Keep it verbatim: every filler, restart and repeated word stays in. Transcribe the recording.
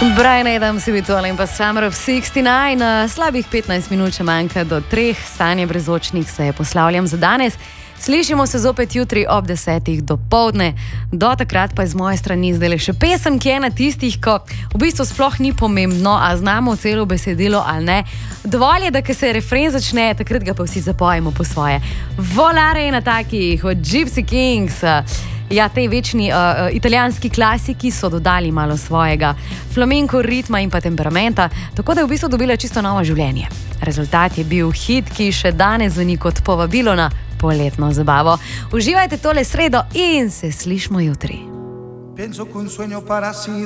Brian Adams, Vitol in pa Summer of šestnajst, slabih petnajst minut, če manjka do treh, stanje brezočnih se je poslavljam za danes. Slišimo se zopet jutri ob desetih do povdne. Do takrat pa je z moje strani zdaj le še pesem, ki je ena tistih, ko v bistvu sploh ni pomembno, a znamo celo besedilo ali ne. Dovolj je, da ko se refren začne, takrat ga pa vsi zapojemo po svoje. Volare na takih od Gypsy Kings. Ja, tej večni uh, italijanski klasiki so dodali malo svojega flamenko ritma in pa temperamenta, tako da je v bistvu dobila čisto novo življenje. Rezultat je bil hit, ki še danes zveni kot povabilo na poletno zabavo. Uživajte tole sredo in se slišmo jutri.